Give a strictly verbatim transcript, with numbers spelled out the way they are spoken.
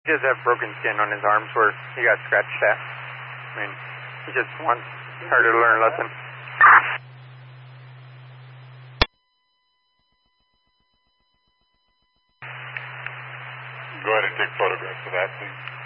He does have broken skin on his arms where he got scratched at. I mean, he just wants her to learn a lesson. Go ahead and take photographs of that, please.